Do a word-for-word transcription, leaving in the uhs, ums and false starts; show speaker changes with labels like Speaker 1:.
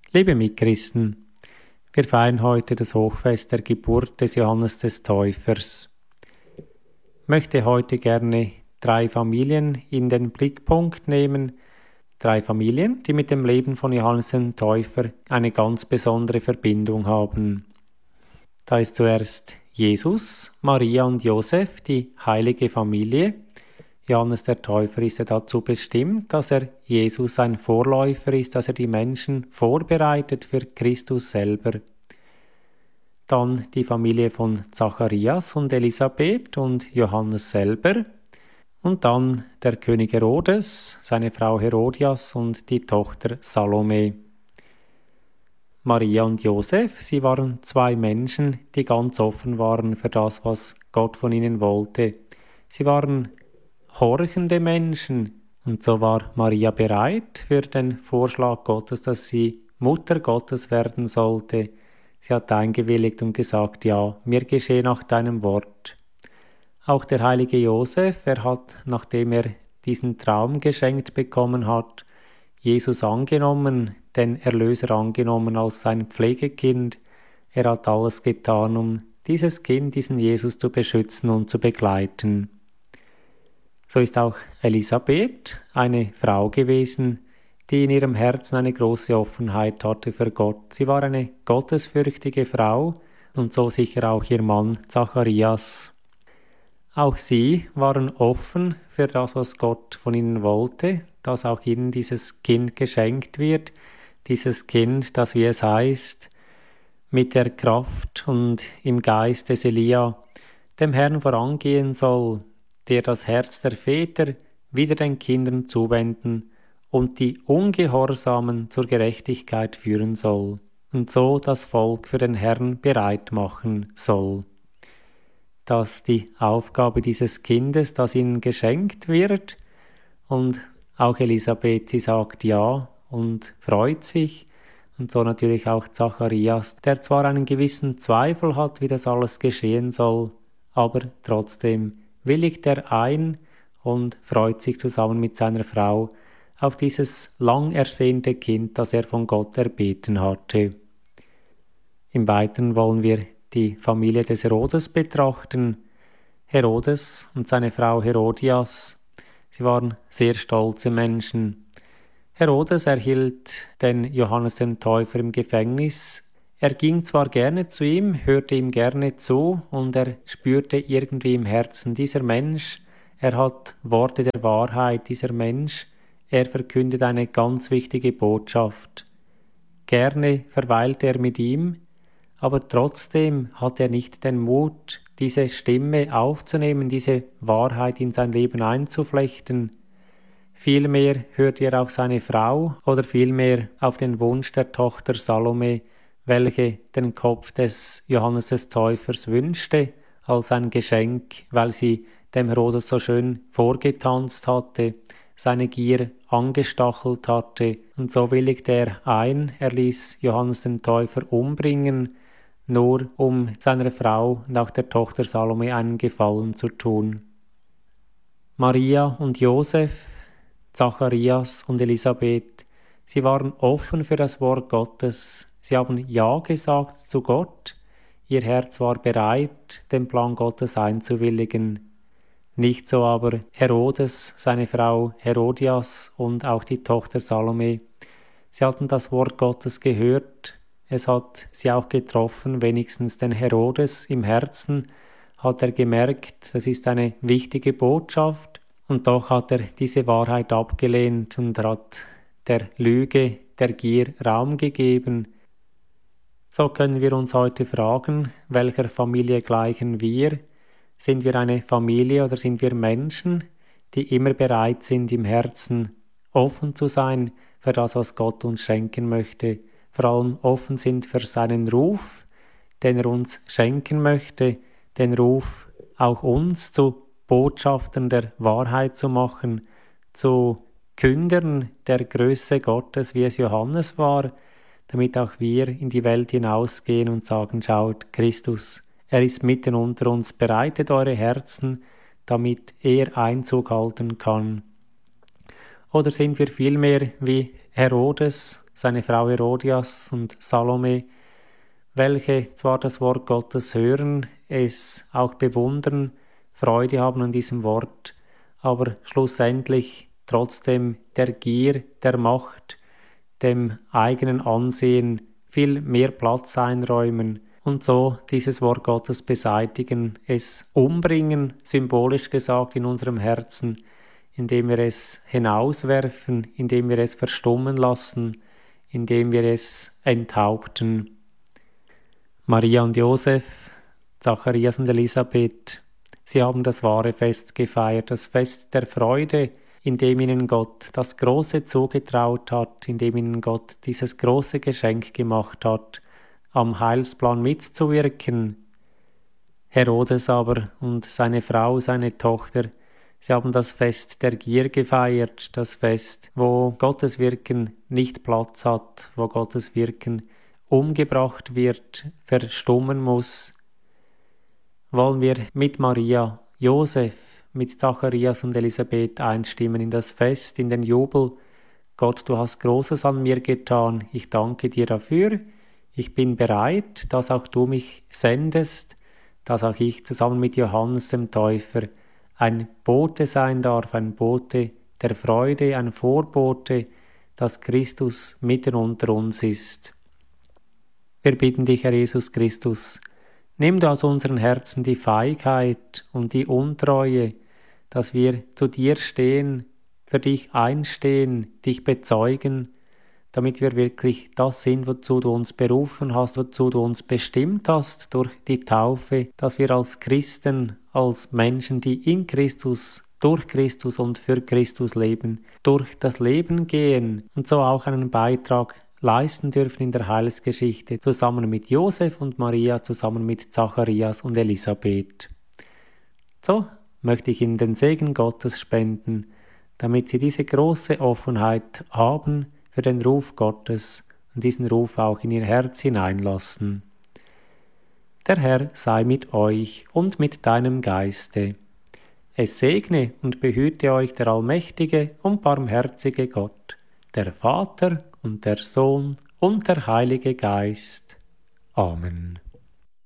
Speaker 1: Liebe Mitchristen, wir feiern heute das Hochfest der Geburt des Johannes des Täufers. Ich möchte heute gerne drei Familien in den Blickpunkt nehmen, drei Familien, die mit dem Leben von Johannes dem Täufer eine ganz besondere Verbindung haben. Da ist zuerst Jesus, Maria und Josef, die heilige Familie. Johannes der Täufer ist ja dazu bestimmt, dass er Jesus ein Vorläufer ist, dass er die Menschen vorbereitet für Christus selber. Dann die Familie von Zacharias und Elisabeth und Johannes selber. Und dann der König Herodes, seine Frau Herodias und die Tochter Salome. Maria und Josef, sie waren zwei Menschen, die ganz offen waren für das, was Gott von ihnen wollte. Sie waren horchende Menschen, und so war Maria bereit für den Vorschlag Gottes, dass sie Mutter Gottes werden sollte. Sie hat eingewilligt und gesagt, ja, mir geschehe nach deinem Wort. Auch der heilige Josef, er hat, nachdem er diesen Traum geschenkt bekommen hat, Jesus angenommen, den Erlöser angenommen als sein Pflegekind. Er hat alles getan, um dieses Kind, diesen Jesus zu beschützen und zu begleiten. So ist auch Elisabeth eine Frau gewesen, die in ihrem Herzen eine große Offenheit hatte für Gott. Sie war eine gottesfürchtige Frau und so sicher auch ihr Mann Zacharias. Auch sie waren offen für das, was Gott von ihnen wollte, dass auch ihnen dieses Kind geschenkt wird, dieses Kind, das, wie es heißt, mit der Kraft und im Geist des Elia dem Herrn vorangehen soll, der das Herz der Väter wieder den Kindern zuwenden und die Ungehorsamen zur Gerechtigkeit führen soll und so das Volk für den Herrn bereit machen soll. Dass die Aufgabe dieses Kindes, das ihnen geschenkt wird, und auch Elisabeth, sie sagt ja und freut sich, und so natürlich auch Zacharias, der zwar einen gewissen Zweifel hat, wie das alles geschehen soll, aber trotzdem willigt er ein und freut sich zusammen mit seiner Frau auf dieses lang ersehnte Kind, das er von Gott erbeten hatte. Im Weiteren wollen wir die Familie des Herodes betrachten. Herodes und seine Frau Herodias, sie waren sehr stolze Menschen. Herodes erhielt den Johannes den Täufer im Gefängnis. Er ging zwar gerne zu ihm, hörte ihm gerne zu und er spürte irgendwie im Herzen, dieser Mensch, er hat Worte der Wahrheit, dieser Mensch, er verkündet eine ganz wichtige Botschaft. Gerne verweilte er mit ihm, aber trotzdem hat er nicht den Mut, diese Stimme aufzunehmen, diese Wahrheit in sein Leben einzuflechten. Vielmehr hört er auf seine Frau oder vielmehr auf den Wunsch der Tochter Salome, welche den Kopf des Johannes des Täufers wünschte, als ein Geschenk, weil sie dem Herodes so schön vorgetanzt hatte, seine Gier angestachelt hatte, und so willigte er ein, er ließ Johannes den Täufer umbringen, nur um seiner Frau und auch der Tochter Salome einen Gefallen zu tun. Maria und Josef, Zacharias und Elisabeth, sie waren offen für das Wort Gottes. Sie haben Ja gesagt zu Gott. Ihr Herz war bereit, den Plan Gottes einzuwilligen. Nicht so aber Herodes, seine Frau Herodias und auch die Tochter Salome. Sie hatten das Wort Gottes gehört. Es hat sie auch getroffen, wenigstens den Herodes im Herzen hat er gemerkt, das ist eine wichtige Botschaft. Und doch hat er diese Wahrheit abgelehnt und hat der Lüge, der Gier Raum gegeben. So können wir uns heute fragen, welcher Familie gleichen wir? Sind wir eine Familie oder sind wir Menschen, die immer bereit sind, im Herzen offen zu sein für das, was Gott uns schenken möchte, vor allem offen sind für seinen Ruf, den er uns schenken möchte, den Ruf auch uns zu Botschaftern der Wahrheit zu machen, zu Kündern der Größe Gottes, wie es Johannes war, damit auch wir in die Welt hinausgehen und sagen, schaut, Christus, er ist mitten unter uns, bereitet eure Herzen, damit er Einzug halten kann. Oder sind wir vielmehr wie Herodes, seine Frau Herodias und Salome, welche zwar das Wort Gottes hören, es auch bewundern, Freude haben an diesem Wort, aber schlussendlich trotzdem der Gier, der Macht, dem eigenen Ansehen viel mehr Platz einräumen und so dieses Wort Gottes beseitigen, es umbringen, symbolisch gesagt, in unserem Herzen, indem wir es hinauswerfen, indem wir es verstummen lassen, indem wir es enthaupten. Maria und Josef, Zacharias und Elisabeth, sie haben das wahre Fest gefeiert, das Fest der Freude, in dem ihnen Gott das Große zugetraut hat, in dem ihnen Gott dieses große Geschenk gemacht hat, am Heilsplan mitzuwirken. Herodes aber und seine Frau, seine Tochter, sie haben das Fest der Gier gefeiert, das Fest, wo Gottes Wirken nicht Platz hat, wo Gottes Wirken umgebracht wird, verstummen muss. Wollen wir mit Maria, Josef, mit Zacharias und Elisabeth einstimmen in das Fest, in den Jubel. Gott, du hast Großes an mir getan, ich danke dir dafür. Ich bin bereit, dass auch du mich sendest, dass auch ich zusammen mit Johannes dem Täufer ein Bote sein darf, ein Bote der Freude, ein Vorbote, dass Christus mitten unter uns ist. Wir bitten dich, Herr Jesus Christus, nimm du aus unseren Herzen die Feigheit und die Untreue, dass wir zu dir stehen, für dich einstehen, dich bezeugen, damit wir wirklich das sind, wozu du uns berufen hast, wozu du uns bestimmt hast durch die Taufe, dass wir als Christen, als Menschen, die in Christus, durch Christus und für Christus leben, durch das Leben gehen und so auch einen Beitrag leisten dürfen in der Heilsgeschichte, zusammen mit Josef und Maria, zusammen mit Zacharias und Elisabeth. So möchte ich Ihnen den Segen Gottes spenden, damit Sie diese große Offenheit haben für den Ruf Gottes und diesen Ruf auch in Ihr Herz hineinlassen. Der Herr sei mit euch und mit deinem Geiste. Es segne und behüte euch der allmächtige und barmherzige Gott, der Vater und der Sohn und der Heilige Geist. Amen.